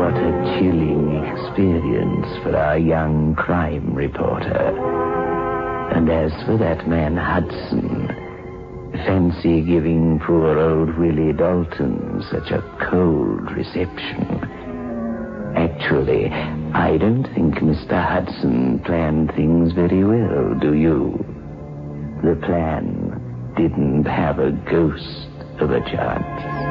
What a chilling experience for our young crime reporter. And as for that man Hudson, fancy giving poor old Willie Dalton such a cold reception. Actually, I don't think Mr. Hudson planned things very well, do you? The plan didn't have a ghost of a chance.